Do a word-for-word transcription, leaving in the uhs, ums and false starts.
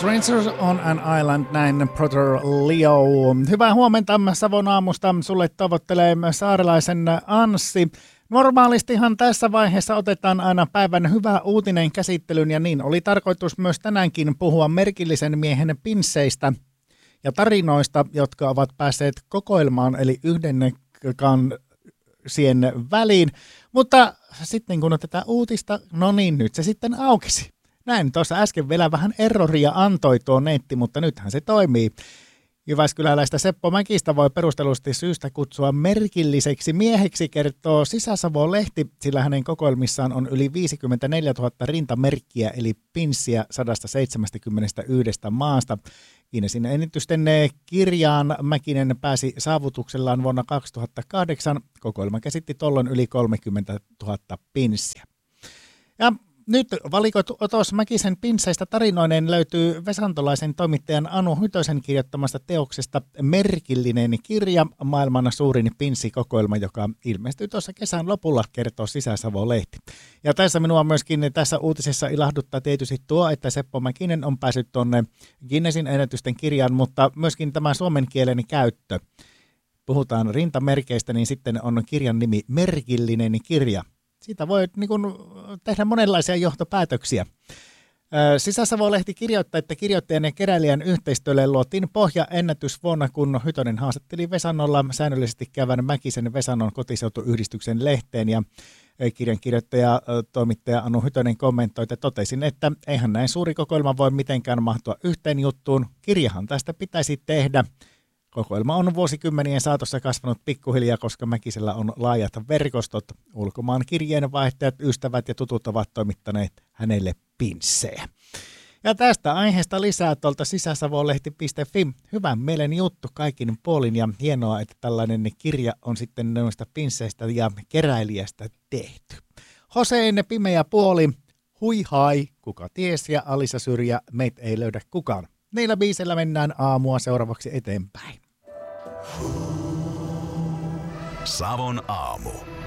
Strangers on an Island, näin Brother Leo. Hyvää huomenta Savon aamusta. Sulle tavoittelee saarelaisen Anssi. Normaalistihan tässä vaiheessa otetaan aina päivän hyvä uutinen käsittelyyn, ja niin oli tarkoitus myös tänäänkin puhua merkillisen miehen pinsseistä ja tarinoista, jotka ovat päässeet kokoelmaan, eli yhden kansien väliin. Mutta sitten kun tätä uutista, no niin, nyt se sitten aukesi. Näin tuossa äsken vielä vähän erroria antoi tuo netti, mutta nythän se toimii. Jyväskyläläistä Seppo Mäkistä voi perustellusti syystä kutsua merkilliseksi mieheksi, kertoo Sisä-Savo-lehti, sillä hänen kokoelmissaan on yli viisikymmentäneljätuhatta rintamerkkiä, eli pinssiä sata seitsemänkymmentäyksi maasta. Guinnessin ennätysten kirjaan Mäkinen pääsi saavutuksellaan vuonna kaksituhattakahdeksan. Kokoelma käsitti tollon yli kolmekymmentätuhatta pinssiä. Ja nyt valikoitu otos Mäkisen pinsseistä tarinoineen löytyy vesantolaisen toimittajan Anu Hytösen kirjoittamasta teoksesta Merkillinen kirja, maailman suurin pinssikokoelma, joka ilmestyi tuossa kesän lopulla, kertoo Sisä-Savo-lehti. Ja tässä minua myöskin tässä uutisessa ilahduttaa tietysti tuo, että Seppo Mäkinen on päässyt tuonne Guinnessin ennätysten kirjaan, mutta myöskin tämä suomen kielen käyttö. Puhutaan rintamerkeistä, niin sitten on kirjan nimi Merkillinen kirja. Siitä voi niin kuin tehdä monenlaisia johtopäätöksiä. Sisä-Savo-lehti kirjoittaa, että kirjoittajan ja keräilijän yhteistyölle luotiin pohjaennätys vuonna, kun Hytönen haastatteli Vesannolla säännöllisesti käyvän Mäkisen Vesannon kotiseutuyhdistyksen lehteen. Ja kirjan kirjoittaja, toimittaja Anu Hytönen kommentoi, että totesin, että eihän näin suuri kokoelma voi mitenkään mahtua yhteen juttuun. Kirjahan tästä pitäisi tehdä. Kokoelma on vuosikymmenien saatossa kasvanut pikkuhiljaa, koska Mäkisellä on laajat verkostot. Ulkomaan kirjeenvaihtajat, ystävät ja tutut ovat toimittaneet hänelle pinssejä. Ja tästä aiheesta lisää tuolta sisäsavolehti piste fi. Hyvän mielen juttu kaikin puolin ja hienoa, että tällainen kirja on sitten noista pinsseistä ja keräilijästä tehty. Hoseen pimeä puoli, hui hai, kuka ties ja Alisa Syrjä, meitä ei löydä kukaan. Neillä biisellä mennään aamua seuraavaksi eteenpäin. Savon aamu.